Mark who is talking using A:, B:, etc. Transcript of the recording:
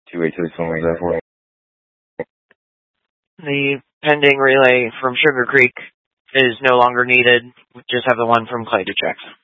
A: 282, something like that for it.
B: The pending relay from Sugar Creek is no longer needed. We just have the one from Clay to check.